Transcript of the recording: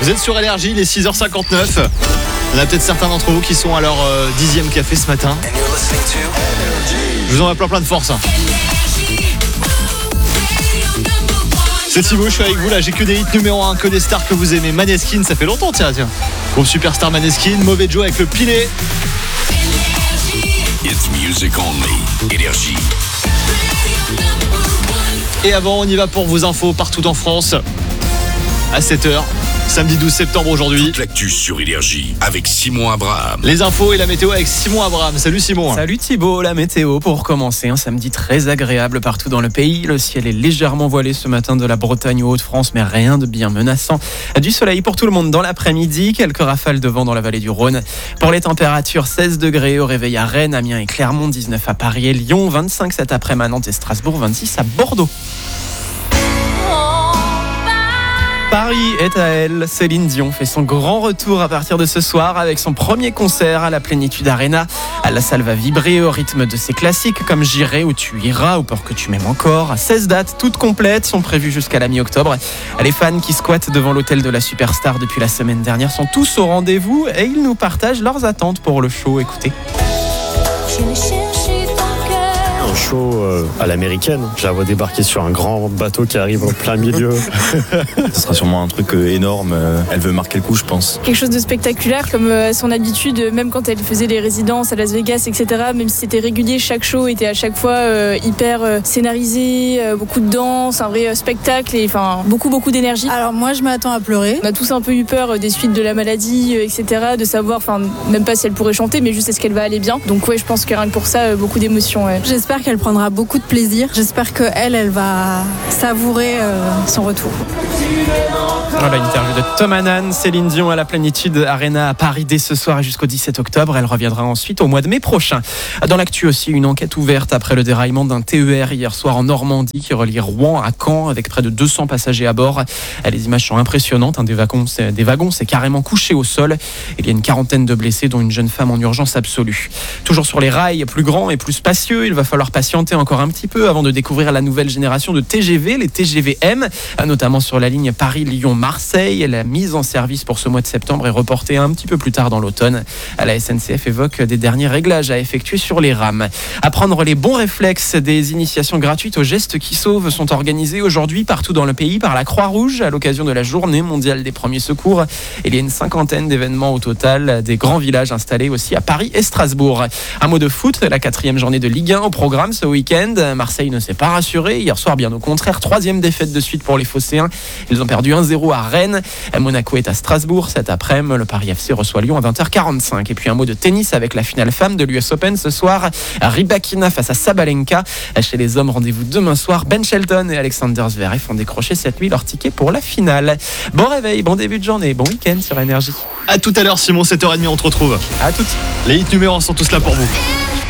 Vous êtes sur Énergie, il est 6h59. Il y en a peut-être certains d'entre vous qui sont à leur 10e café ce matin. Je vous envoie plein de force. C'est Thibaut, je suis avec vous là, j'ai que des hits numéro 1, que des stars que vous aimez. Maneskin, ça fait longtemps, tiens. Groupe Superstar Maneskin, Mauvais Joe avec le pilet. It's music only. Énergie. Et avant, on y va pour vos infos partout en France. À 7h, samedi 12 septembre aujourd'hui. Toute l'actu sur Énergie avec Simon Abraham. Les infos et la météo avec Simon Abraham. Salut Simon. Salut Thibaut, la météo pour commencer. Un samedi très agréable partout dans le pays. Le ciel est légèrement voilé ce matin de la Bretagne aux Hauts-de-France, mais rien de bien menaçant. Du soleil pour tout le monde dans l'après-midi. Quelques rafales de vent dans la vallée du Rhône. Pour les températures, 16 degrés au réveil à Rennes, Amiens et Clermont, 19 à Paris et Lyon, 25 cet après-midi à Nantes et Strasbourg, 26 à Bordeaux. Paris est à elle. Céline Dion fait son grand retour à partir de ce soir avec son premier concert à la Plénitude Arena. La salle va vibrer au rythme de ses classiques comme J'irai où tu iras ou Peur que tu m'aimes encore. 16 dates toutes complètes sont prévues jusqu'à la mi-octobre. Les fans qui squattent devant l'hôtel de la Superstar depuis la semaine dernière sont tous au rendez-vous et ils nous partagent leurs attentes pour le show. Écoutez. Un show à l'américaine. Je la vois débarquer sur un grand bateau qui arrive en plein milieu. Ce sera sûrement un truc énorme. Elle veut marquer le coup, je pense. Quelque chose de spectaculaire, comme à son habitude, même quand elle faisait les résidences à Las Vegas, etc. Même si c'était régulier, chaque show était à chaque fois hyper scénarisé, beaucoup de danse, un vrai spectacle et enfin beaucoup d'énergie. Alors moi, je m'attends à pleurer. On a tous un peu eu peur des suites de la maladie, etc. De savoir, enfin même pas si elle pourrait chanter, mais juste est-ce qu'elle va aller bien. Donc ouais, je pense que rien que pour ça, beaucoup d'émotions. Ouais. J'espère qu'elle prendra beaucoup de plaisir. J'espère qu'elle va savourer son retour. Voilà, interview de Tom Hanan, Céline Dion à la Plénitude Arena à Paris dès ce soir et jusqu'au 17 octobre. Elle reviendra ensuite au mois de mai prochain. Dans l'actu aussi, une enquête ouverte après le déraillement d'un TER hier soir en Normandie qui relie Rouen à Caen avec près de 200 passagers à bord. Les images sont impressionnantes. Un des wagons s'est carrément couché au sol. Il y a une quarantaine de blessés, dont une jeune femme en urgence absolue. Toujours sur les rails, plus grand et plus spacieux, il va falloir patienter encore un petit peu avant de découvrir la nouvelle génération de TGV, les TGV-M, notamment sur la ligne Paris-Lyon-Marseille. La mise en service pour ce mois de septembre est reportée un petit peu plus tard dans l'automne. La SNCF évoque des derniers réglages à effectuer sur les rames. Apprendre les bons réflexes, des initiations gratuites aux gestes qui sauvent sont organisées aujourd'hui partout dans le pays par la Croix-Rouge à l'occasion de la Journée mondiale des premiers secours. Il y a une cinquantaine d'événements au total, des grands villages installés aussi à Paris et Strasbourg. Un mot de foot, la 4e journée de Ligue 1 au programme ce week-end. Marseille ne s'est pas rassuré. Hier soir, bien au contraire, 3e défaite de suite pour les Phocéens. Ils ont perdu 1-0 à Rennes. Monaco est à Strasbourg cet après-midi. Le Paris FC reçoit Lyon à 20h45. Et puis un mot de tennis avec la finale femme de l'US Open ce soir. Rybakina face à Sabalenka. Chez les hommes, rendez-vous demain soir. Ben Shelton et Alexander Zverev ont décroché cette nuit leur ticket pour la finale. Bon réveil, bon début de journée, bon week-end sur Énergie. À tout à l'heure Simon, 7h30 on te retrouve. À toutes. Les hits numéro 1 sont tous là pour vous.